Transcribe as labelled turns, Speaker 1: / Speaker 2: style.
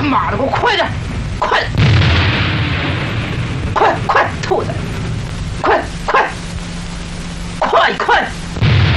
Speaker 1: 妈的，给我快点，快，快，兔子，快，快，快！